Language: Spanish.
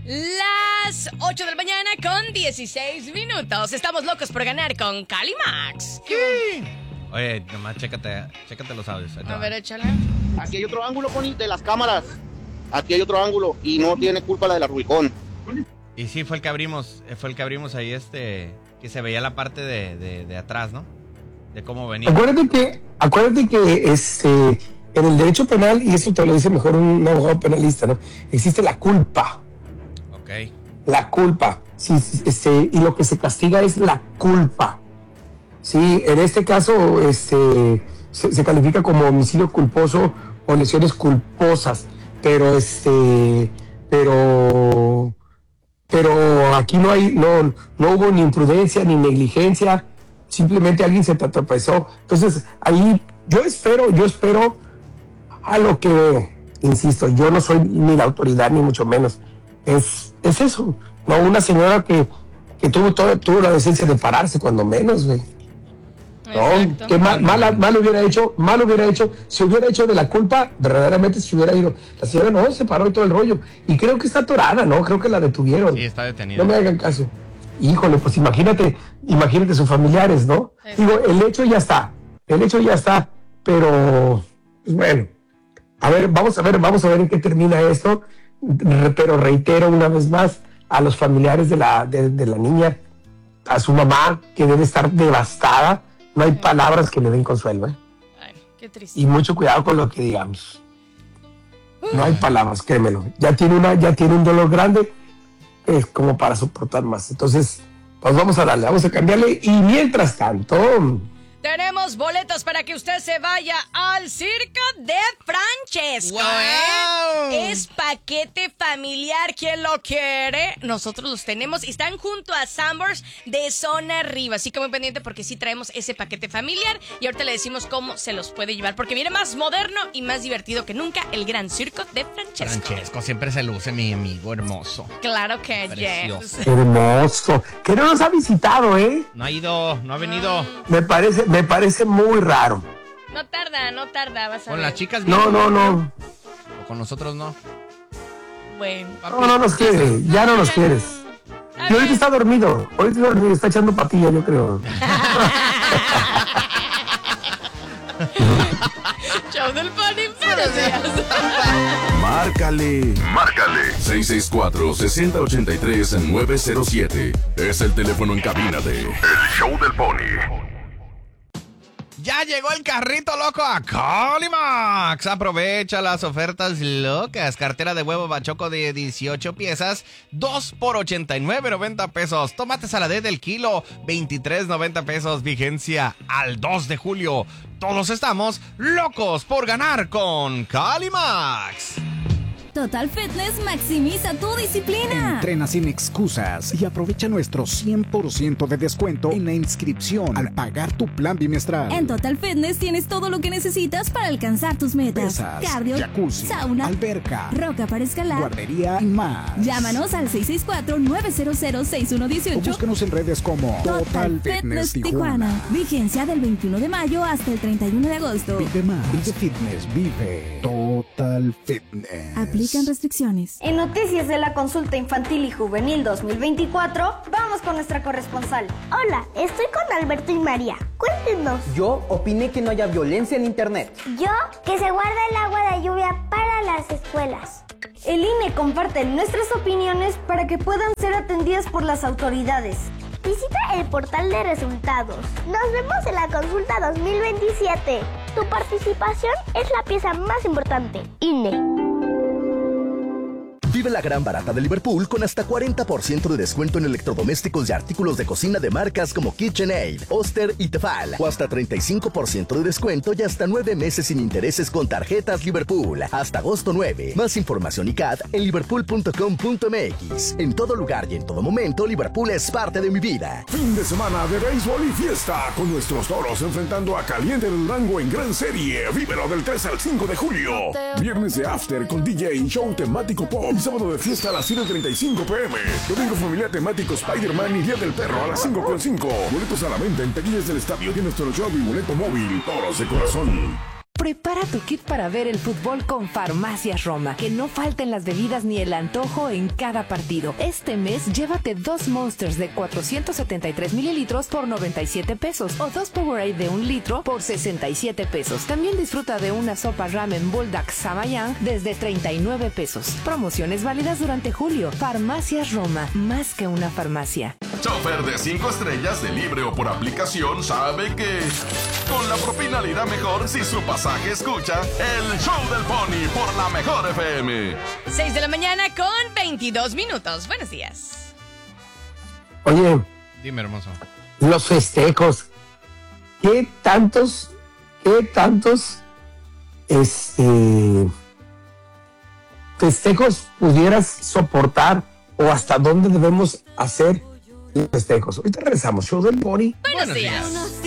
Las 8 de la mañana con 16 minutos. Estamos locos por ganar con Calimax. Sí. Oye, nomás chécate los audios. A ver, échale. Aquí hay otro ángulo, Pony, de las cámaras. Aquí hay otro ángulo y no tiene culpa la de la Rubicon. Y sí, fue el que abrimos ahí que se veía la parte de atrás, ¿no? De cómo venía. Acuérdate que en el derecho penal, y eso te lo dice mejor un abogado penalista, ¿no? Existe la culpa. Ok. La culpa. Sí, y lo que se castiga es la culpa. Sí, en este caso se califica como homicidio culposo o lesiones culposas, pero aquí no hubo ni imprudencia ni negligencia, simplemente alguien se tropezó. Entonces ahí yo espero a lo que veo. Insisto, yo no soy ni la autoridad ni mucho menos. Es eso, no, una señora que tuvo la decencia de pararse cuando menos, güey. No, que mal hubiera hecho, si hubiera hecho de la culpa, verdaderamente se hubiera ido. La señora no, se paró y todo el rollo. Y creo que está atorada, ¿no? Creo que la detuvieron. Sí, está detenida. No me hagan caso. Híjole, pues imagínate sus familiares, ¿no? Sí. Digo, el hecho ya está, pero pues bueno, vamos a ver en qué termina esto, pero reitero una vez más a los familiares de la niña, a su mamá, que debe estar devastada. No hay palabras que le den consuelo, ¿eh? Ay, qué triste. Y mucho cuidado con lo que digamos. No hay palabras, créemelo. Ya tiene un dolor grande, como para soportar más. Entonces, pues vamos a darle, vamos a cambiarle. Y mientras tanto, tenemos boletos para que usted se vaya al Circo de Francesco. ¡Wow! Es paquete familiar. ¿Quién lo quiere? Nosotros los tenemos y están junto a Sambors de Zona Arriba. Así que muy pendiente porque sí traemos ese paquete familiar y ahorita le decimos cómo se los puede llevar porque viene más moderno y más divertido que nunca el Gran Circo de Francesco. Francesco siempre se luce, mi amigo hermoso. Claro que Precioso. yes. hermoso. Que no nos ha visitado, ¿eh? No ha venido. Me parece muy raro. No tarda, vas a Con ver. las chicas No. O con nosotros no. Bueno. No nos quiere, ya no nos quieres. Y ahorita está dormido, está echando papilla, yo creo. Show del Pony, buenos días. Márcale 664-6083-907. Es el teléfono en cabina de El Show del Pony. Ya llegó el carrito loco a Calimax. Aprovecha las ofertas locas. Cartera de huevo bachoco de 18 piezas, 2 por 89.90 pesos. Tomate saladé del kilo, 23.90 pesos. Vigencia al 2 de julio. Todos estamos locos por ganar con Calimax. Total Fitness maximiza tu disciplina. Entrena sin excusas y aprovecha nuestro 100% de descuento en la inscripción al pagar tu plan bimestral. En Total Fitness tienes todo lo que necesitas para alcanzar tus metas. Pesas, cardio, jacuzzi, sauna, alberca, roca para escalar, guardería y más. Llámanos al 664-900-6118 o búscanos en redes como Total Fitness Tijuana. Vigencia del 21 de mayo hasta el 31 de agosto. Vive más, vive fitness, vive Total Fitness. Aplican restricciones. En Noticias de la Consulta Infantil y Juvenil 2024, vamos con nuestra corresponsal. Hola, estoy con Alberto y María. Cuéntenos. Yo opiné que no haya violencia en internet. Yo, que se guarda el agua de lluvia para las escuelas. El INE comparte nuestras opiniones para que puedan ser atendidas por las autoridades. Visita el portal de resultados. Nos vemos en la consulta 2027. Tu participación es la pieza más importante. INE. Vive la gran barata de Liverpool con hasta 40% de descuento en electrodomésticos y artículos de cocina de marcas como KitchenAid, Oster y Tefal. O hasta 35% de descuento y hasta 9 meses sin intereses con tarjetas Liverpool. Hasta agosto 9. Más información y CAT en liverpool.com.mx. En todo lugar y en todo momento, Liverpool es parte de mi vida. Fin de semana de béisbol y fiesta con nuestros Toros enfrentando a Caliente de Durango en gran serie. Vívelo del 3 al 5 de julio. Viernes de after con DJ y show temático pop. Sábado de fiesta a las 7:35 p.m. Domingo familiar temático Spider-Man y Día del Perro a las 5:5. Boletos a la venta en taquillas del estadio de nuestro show y boleto móvil. Toros de corazón. Prepara tu kit para ver el fútbol con Farmacias Roma. Que no falten las bebidas ni el antojo en cada partido. Este mes llévate 2 Monsters de 473 mililitros por 97 pesos o 2 Powerade de 1 litro por 67 pesos. También disfruta de una sopa ramen Bulldog Samayang desde 39 pesos. Promociones válidas durante julio. Farmacias Roma, más que una farmacia. Chofer de 5 estrellas de libre o por aplicación sabe que con la propina le irá mejor si su pasaje escucha el Show del Pony por la Mejor FM. 6 de la mañana con 22 minutos. Buenos días. Oye. Dime, hermoso. Los festejos. ¿Qué tantos festejos pudieras soportar o hasta dónde debemos hacer los festejos? Ahorita regresamos. Show del Pony. Buenos días.